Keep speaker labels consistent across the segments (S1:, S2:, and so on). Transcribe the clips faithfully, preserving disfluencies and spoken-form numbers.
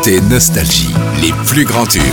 S1: écoutez Nostalgie, les plus grands tubes.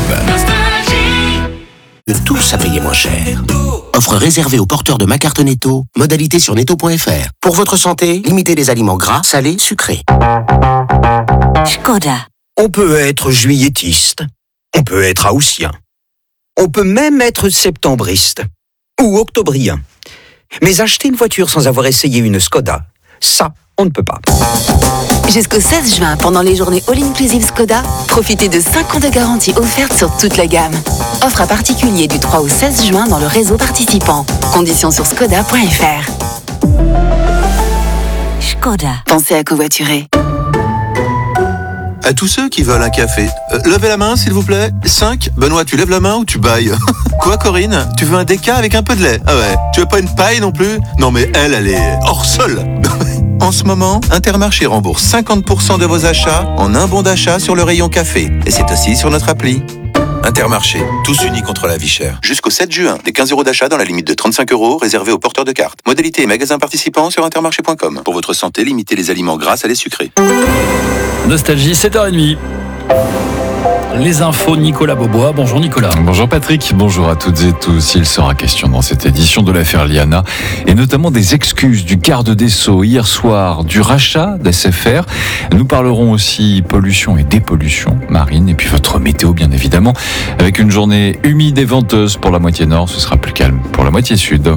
S2: De tous à payer moins cher. Offre réservée aux porteurs de ma carte Netto. Modalité sur netto point f r. Pour votre santé, limitez les aliments gras, salés, sucrés.
S3: Skoda.
S4: On peut être juilletiste. On peut être haussien. On peut même être septembriste. Ou octobrien. Mais acheter une voiture sans avoir essayé une Skoda, ça, on ne peut pas.
S3: Jusqu'au seize juin, pendant les journées All-Inclusive Skoda, profitez de cinq ans de garantie offerte sur toute la gamme. Offre à particulier du trois au seize juin dans le réseau participant. Conditions sur skoda point f r. Skoda. Pensez à covoiturer.
S5: À tous ceux qui veulent un café, euh, levez la main s'il vous plaît. cinq. Benoît, tu lèves la main ou tu bailles? Quoi Corinne? Tu veux un déca avec un peu de lait? Ah ouais. Tu veux pas une paille non plus? Non mais elle, elle est hors sol. En ce moment, Intermarché rembourse cinquante pour cent de vos achats en un bon d'achat sur le rayon café. Et c'est aussi sur notre appli. Intermarché, tous unis contre la vie chère. Jusqu'au sept juin, des quinze euros d'achat dans la limite de trente-cinq euros réservés aux porteurs de cartes. Modalité et magasins participants sur intermarché point com. Pour votre santé, limitez les aliments gras à les sucrés.
S6: Nostalgie, sept heures trente. Les infos, Nicolas Beaubois. Bonjour Nicolas.
S7: Bonjour Patrick, bonjour à toutes et tous. Il sera question dans cette édition de l'affaire Liana et notamment des excuses du garde des Sceaux hier soir du rachat d'S F R. Nous parlerons aussi pollution et dépollution marine et puis votre météo bien évidemment avec une journée humide et venteuse pour la moitié nord. Ce sera plus calme pour la moitié sud.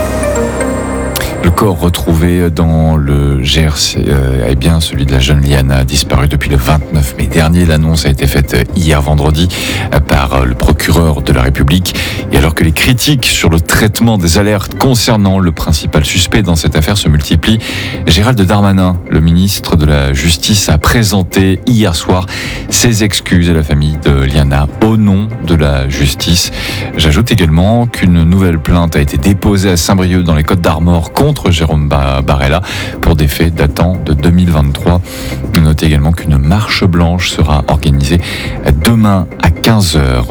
S7: Le corps retrouvé dans le Gers euh, est bien celui de la jeune Liana, disparue depuis le vingt-neuf mai dernier. L'annonce a été faite hier vendredi par le procureur de la République. Et alors que les critiques sur le traitement des alertes concernant le principal suspect dans cette affaire se multiplient, Gérald Darmanin, le ministre de la Justice, a présenté hier soir ses excuses à la famille de Liana au nom de la justice. J'ajoute également qu'une nouvelle plainte a été déposée à Saint-Brieuc dans les Côtes-d'Armor contre Jérôme Barella pour des faits datant de deux mille vingt-trois. Notez également qu'une marche blanche sera organisée demain à quinze heures.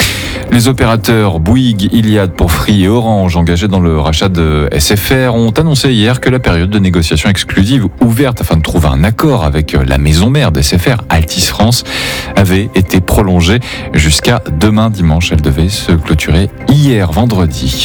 S7: Les opérateurs Bouygues, Iliad pour Free et Orange engagés dans le rachat de S F R ont annoncé hier que la période de négociation exclusive ouverte afin de trouver un accord avec la maison mère d'S F R, Altice France, avait été prolongée jusqu'à demain dimanche. Elle devait se clôturer hier vendredi.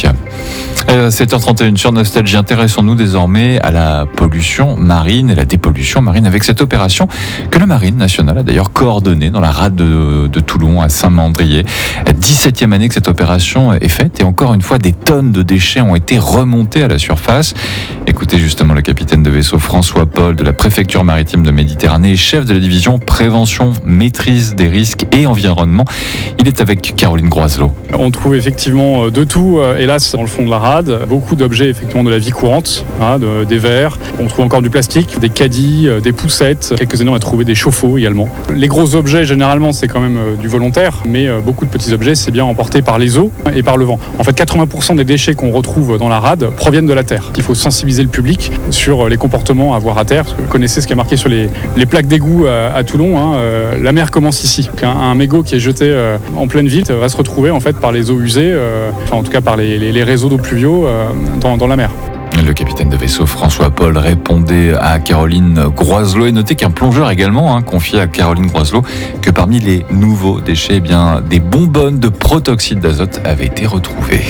S7: sept heures trente et une sur Nostalgie. Intéressons-nous désormais à la pollution marine et la dépollution marine avec cette opération que la Marine nationale a d'ailleurs coordonnée dans la rade de, de Toulon à Saint-Mandrier. dix-septième année que cette opération est faite et encore une fois des tonnes de déchets ont été remontées à la surface. Écoutez justement le capitaine de vaisseau François Paul de la préfecture maritime de Méditerranée, chef de la division prévention, maîtrise des risques et environnement. Il est avec Caroline Groiselot.
S8: On trouve effectivement de tout, hélas, dans le fond de la rade. Beaucoup d'objets effectivement de la vie courante, hein, de, des verres. On trouve encore du plastique, des caddies, des poussettes. Quelques années, on a trouvé des chauffe-eau également. Les gros objets, généralement, c'est quand même du volontaire, mais beaucoup de petits objets, c'est bien emporté par les eaux et par le vent. En fait, quatre-vingts pour cent des déchets qu'on retrouve dans la rade proviennent de la terre. Il faut sensibiliser le public sur les comportements à avoir à terre. Parce que vous connaissez ce qui est marqué sur les, les plaques d'égout à, à Toulon. Hein, euh, la mer commence ici. Un, un mégot qui est jeté euh, en pleine ville va se retrouver en fait par les eaux usées, euh, enfin, en tout cas par les, les, les réseaux d'eau pluviaux euh, dans, dans la mer.
S7: Le capitaine de vaisseau François Paul répondait à Caroline Groiselot et notez qu'un plongeur également hein, confié à Caroline Groiselot que parmi les nouveaux déchets, eh bien, des bonbonnes de protoxyde d'azote avaient été retrouvées.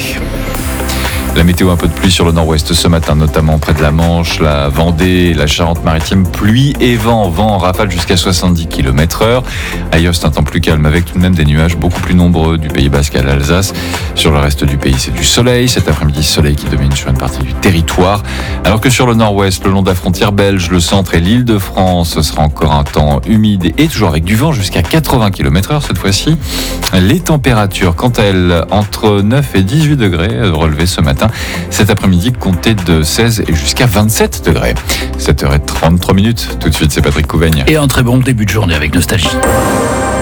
S7: La météo, un peu de pluie sur le nord-ouest ce matin, notamment près de la Manche, la Vendée, la Charente-Maritime. Pluie et vent, vent en rafale jusqu'à soixante-dix kilomètres heure. Ailleurs, c'est un temps plus calme avec tout de même des nuages beaucoup plus nombreux du Pays Basque à l'Alsace. Sur le reste du pays, c'est du soleil. Cet après-midi, soleil qui domine sur une partie du territoire. Alors que sur le nord-ouest, le long de la frontière belge, le centre et l'île de France, ce sera encore un temps humide et toujours avec du vent jusqu'à quatre-vingts kilomètres heure cette fois-ci. Les températures, quant à elles, entre neuf et dix-huit degrés relevées ce matin. Cet après-midi, comptez de seize et jusqu'à vingt-sept degrés. sept heures trente-trois minutes. Tout de suite, c'est Patrick Couvaigne.
S6: Et un très bon début de journée avec Nostalgie.